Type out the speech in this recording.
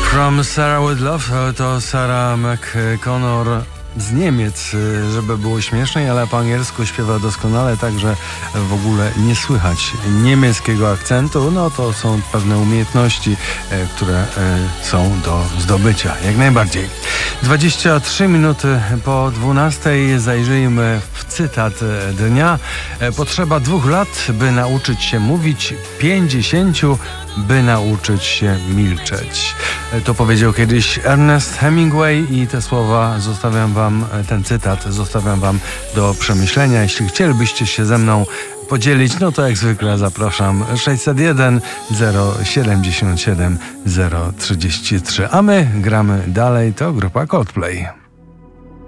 From Sarah with Love to Sarah McConnor z Niemiec, żeby było śmieszniej, ale po angielsku śpiewa doskonale, także w ogóle nie słychać niemieckiego akcentu. No to są pewne umiejętności, które są do zdobycia, jak najbardziej. 23 minuty po 12 zajrzyjmy w cytat dnia. Potrzeba 2 lat, by nauczyć się mówić, 50, by nauczyć się milczeć. To powiedział kiedyś Ernest Hemingway i te słowa zostawiam wam, ten cytat zostawiam wam do przemyślenia. Jeśli chcielibyście się ze mną podzielić, no to jak zwykle zapraszam 601 077 033. A my gramy dalej, to grupa Coldplay.